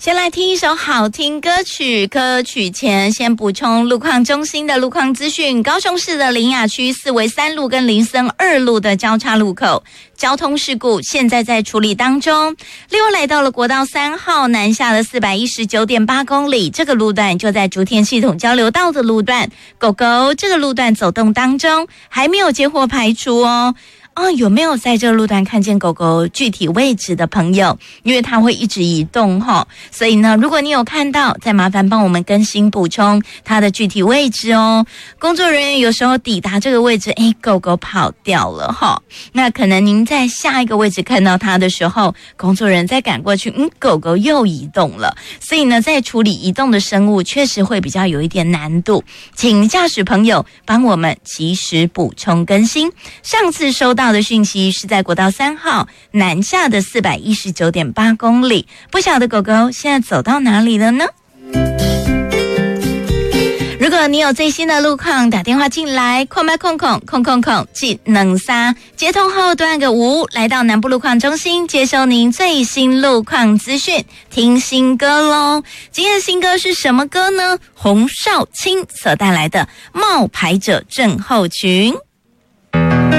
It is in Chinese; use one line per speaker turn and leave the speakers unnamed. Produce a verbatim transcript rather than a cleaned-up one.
先来听一首好听歌曲，歌曲前先补充路况中心的路况资讯。高雄市的苓雅区四维三路跟林森二路的交叉路口交通事故现在在处理当中。另外来到了国道三号南下的 四百一十九点八 公里，这个路段就在竹田系统交流道的路段，狗狗这个路段走动当中，还没有接获排除哦。哦，有没有在这个路段看见狗狗具体位置的朋友？因为它会一直移动哈，所以呢，如果你有看到，再麻烦帮我们更新补充它的具体位置哦。工作人员有时候抵达这个位置，诶，狗狗跑掉了哈，那可能您在下一个位置看到它的时候，工作人员再赶过去，嗯，狗狗又移动了。所以呢，在处理移动的生物，确实会比较有一点难度，请驾驶朋友帮我们及时补充更新。上次收到的讯息是在国道三号南下的 四百一十九点八 公里，不晓得狗狗现在走到哪里了呢？如果你有最新的路况，打电话进来，空麦空空空空空技能三接通后多按个五，来到南部路况中心接收您最新路况资讯，听新歌咯。今天的新歌是什么歌呢？洪少卿所带来的《冒牌者症候群》。